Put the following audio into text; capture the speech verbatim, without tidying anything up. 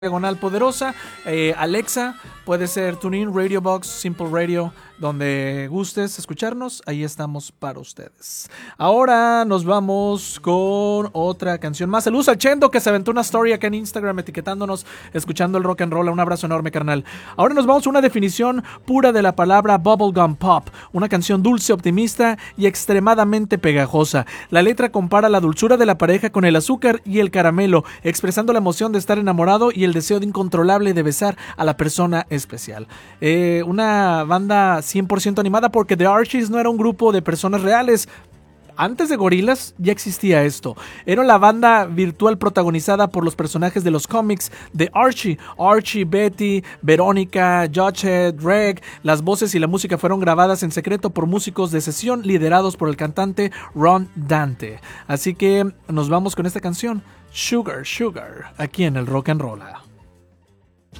Diagonal Poderosa, eh, Alexa, puede ser TuneIn, Radio Box, Simple Radio, donde gustes escucharnos, ahí estamos para ustedes. Ahora nos vamos con otra canción más. Saludos al Chendo, que se aventó una story acá en Instagram etiquetándonos, escuchando el rock and roll. Un abrazo enorme, carnal. Ahora nos vamos a una definición pura de la palabra bubblegum pop, una canción dulce, optimista y extremadamente pegajosa. La letra compara la dulzura de la pareja con el azúcar y el caramelo, expresando la emoción de estar enamorado y el deseo de incontrolable de besar a la persona especial. Eh, una banda cien por ciento animada, porque The Archies no era un grupo de personas reales. Antes de Gorillaz ya existía esto. Era la banda virtual protagonizada por los personajes de los cómics de Archie. Archie, Betty, Verónica, Jughead, Greg. Las voces y la música fueron grabadas en secreto por músicos de sesión liderados por el cantante Ron Dante. Así que nos vamos con esta canción, Sugar, Sugar, aquí en el Rock and Roll.